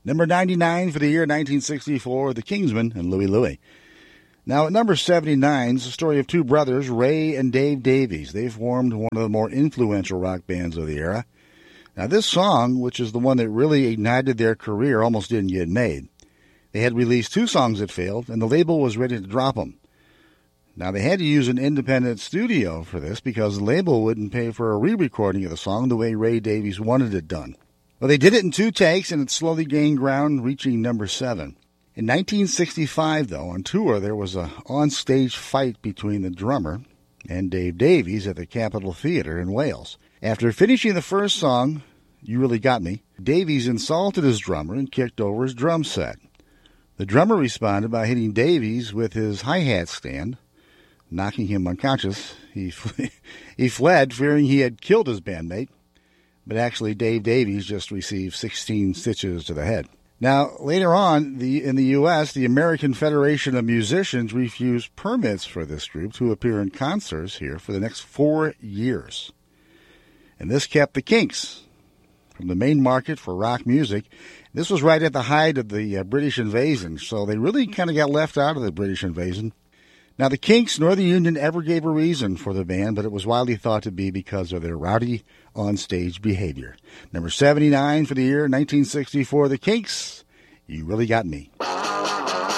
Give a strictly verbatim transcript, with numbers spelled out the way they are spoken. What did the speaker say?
Number ninety-nine for the year nineteen sixty-four, The Kingsmen and Louie Louie. Now at number seventy-nine is the story of two brothers, Ray and Dave Davies. They formed one of the more influential rock bands of the era. Now this song, which is the one that really ignited their career, almost didn't get made. They had released two songs that failed, and the label was ready to drop them. Now, they had to use an independent studio for this because the label wouldn't pay for a re-recording of the song the way Ray Davies wanted it done. Well, they did it in two takes, and it slowly gained ground, reaching number seven. In nineteen sixty-five, though, on tour, there was an on-stage fight between the drummer and Dave Davies at the Capitol Theatre in Wales. After finishing the first song, You Really Got Me, Davies insulted his drummer and kicked over his drum set. The drummer responded by hitting Davies with his hi-hat stand, knocking him unconscious. He he fled, fearing he had killed his bandmate, but actually Dave Davies just received sixteen stitches to the head. Now, later on, the in the U S, the American Federation of Musicians refused permits for this group to appear in concerts here for the next four years. And this kept the Kinks from the main market for rock music. This was right at the height of the uh, British invasion, so they really kind of got left out of the British invasion. Now, the Kinks nor the Union ever gave a reason for the ban, but it was widely thought to be because of their rowdy on-stage behavior. Number seventy-nine for the year nineteen sixty-four, The Kinks, You Really Got Me.